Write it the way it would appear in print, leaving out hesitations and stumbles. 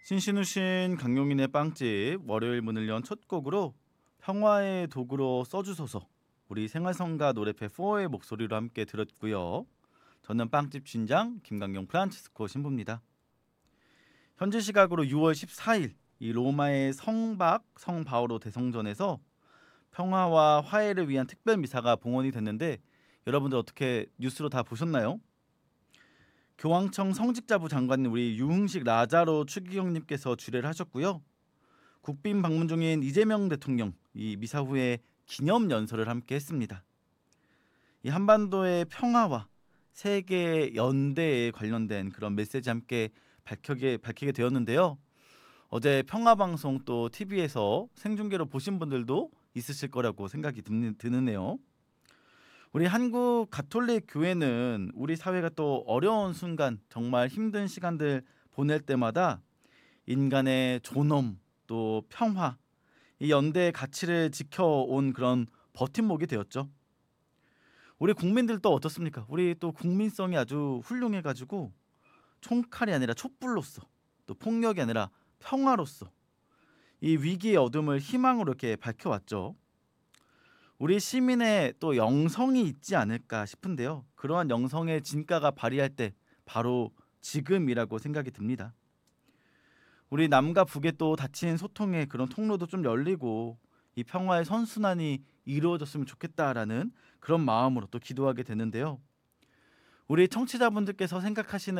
신신우신 강용인의 빵집 월요일 문을 연 첫 곡으로 평화의 도구로 써주소서 우리 생활성가 노래패 4의 목소리로 함께 들었고요. 저는 빵집 진장 김강용 프란치스코 신부입니다. 현지 시각으로 6월 14일 이 로마의 성 바오로 대성전에서 평화와 화해를 위한 특별 미사가 봉헌이 됐는데 여러분들 어떻게 뉴스로 다 보셨나요? 교황청 성직자부 장관인 우리 유흥식 라자로 추기경님께서 주례를 하셨고요. 국빈 방문 중인 이재명 대통령 이 미사 후에 기념 연설을 함께 했습니다. 이 한반도의 평화와 세계 연대에 관련된 그런 메시지 함께 밝히게 되었는데요. 어제 평화방송 또 TV에서 생중계로 보신 분들도 있으실 거라고 생각이 드네요. 우리 한국 가톨릭 교회는 우리 사회가 또 어려운 순간 정말 힘든 시간들 보낼 때마다 인간의 존엄 또 평화 이 연대의 가치를 지켜온 그런 버팀목이 되었죠. 우리 국민들도 어떻습니까? 우리 또 국민성이 아주 훌륭해가지고 총칼이 아니라 촛불로서 또 폭력이 아니라 평화로서 이 위기의 어둠을 희망으로 이렇게 밝혀왔죠. 우리 시민의 또 영성이 있지 않을까 싶은데요. 그러한 영성의 진가가 발휘할 때 바로 지금이라고 생각이 듭니다. 우리 남과 북의 또 닫힌 소통의 그런 통로도 좀 열리고 이 평화의 선순환이 이루어졌으면 좋겠다라는 그런 마음으로 또 기도하게 되는데요. 우리 청취자분들께서 생각하시는